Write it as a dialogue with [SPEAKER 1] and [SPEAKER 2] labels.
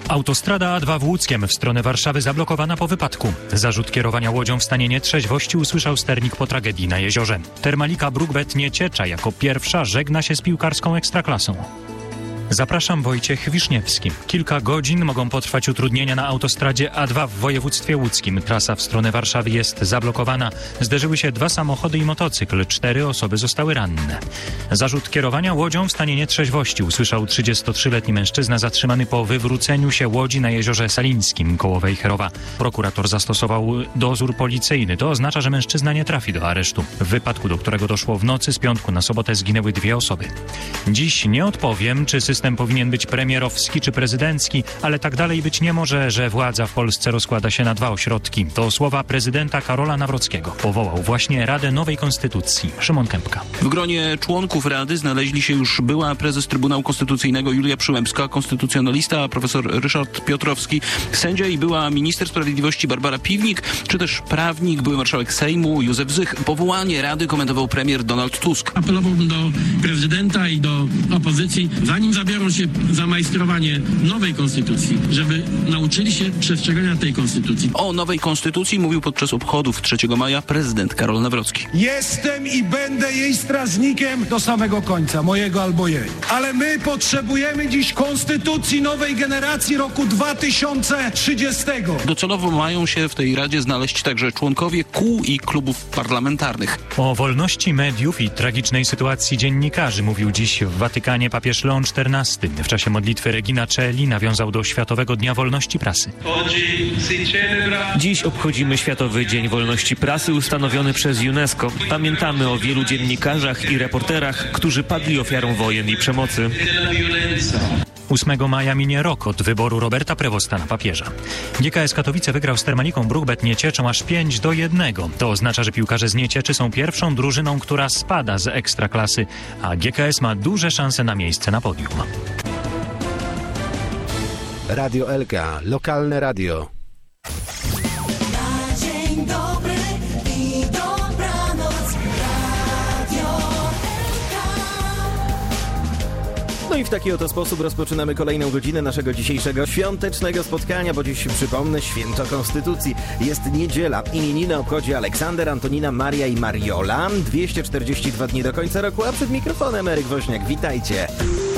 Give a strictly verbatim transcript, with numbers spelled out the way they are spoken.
[SPEAKER 1] Autostrada A dwa w Łódzkiem w stronę Warszawy zablokowana po wypadku. Zarzut kierowania łodzią w stanie nietrzeźwości usłyszał sternik po tragedii na jeziorze. Termalika Brugbet Nieciecza jako pierwsza żegna się z piłkarską ekstraklasą. Zapraszam, Wojciech Wiszniewski. Kilka godzin mogą potrwać utrudnienia na autostradzie A dwa w województwie łódzkim. Trasa w stronę Warszawy jest zablokowana. Zderzyły się dwa samochody i motocykl. Cztery osoby zostały ranne. Zarzut kierowania łodzią w stanie nietrzeźwości usłyszał trzydziestotrzyletni mężczyzna zatrzymany po wywróceniu się łodzi na jeziorze Salińskim koło Wejherowa. Prokurator zastosował dozór policyjny. To oznacza, że mężczyzna nie trafi do aresztu. W wypadku, do którego doszło w nocy z piątku na sobotę, zginęły dwie osoby. Dziś nie odpowiem, czy system System powinien być premierowski czy prezydencki, ale tak dalej być nie może, że władza w Polsce rozkłada się na dwa ośrodki. To słowa prezydenta Karola Nawrockiego. Powołał właśnie Radę Nowej Konstytucji. Szymon Kępka.
[SPEAKER 2] W gronie członków Rady znaleźli się już była prezes Trybunału Konstytucyjnego Julia Przyłębska, konstytucjonalista profesor Ryszard Piotrowski, sędzia i była minister sprawiedliwości Barbara Piwnik, czy też prawnik, były marszałek Sejmu Józef Zych. Powołanie Rady komentował premier Donald Tusk.
[SPEAKER 3] Apelowałbym do prezydenta i do opozycji, zanim zabiorą się za majstrowanie nowej konstytucji, żeby nauczyli się przestrzegania tej konstytucji.
[SPEAKER 2] O nowej konstytucji mówił podczas obchodów trzeciego maja prezydent Karol Nawrocki.
[SPEAKER 4] Jestem i będę jej strażnikiem do samego końca, mojego albo jej. Ale my potrzebujemy dziś konstytucji nowej generacji roku dwa tysiące trzydziestego.
[SPEAKER 2] Docelowo mają się w tej Radzie znaleźć także członkowie kół i klubów parlamentarnych.
[SPEAKER 1] O wolności mediów i tragicznej sytuacji dziennikarzy mówił dziś w Watykanie papież Leon czternasty. W czasie modlitwy Regina Coeli nawiązał do Światowego Dnia Wolności Prasy.
[SPEAKER 5] Dziś obchodzimy Światowy Dzień Wolności Prasy ustanowiony przez UNESCO. Pamiętamy o wielu dziennikarzach i reporterach, którzy padli ofiarą wojen i przemocy.
[SPEAKER 1] ósmego maja minie rok od wyboru Roberta Prevosta na papieża. G K S Katowice wygrał z Termaliką Brugbet Niecieczą aż pięć do jednego. To oznacza, że piłkarze z Niecieczy są pierwszą drużyną, która spada z ekstraklasy, a G K S ma duże szanse na miejsce na podium.
[SPEAKER 6] Radio L K, lokalne radio.
[SPEAKER 7] No i w taki oto sposób rozpoczynamy kolejną godzinę naszego dzisiejszego świątecznego spotkania, bo dziś, przypomnę, święto Konstytucji. Jest niedziela. Imieniny obchodzi Aleksander, Antonina, Maria i Mariola. dwieście czterdzieści dwa dni do końca roku, a przed mikrofonem Eryk Woźniak. Witajcie.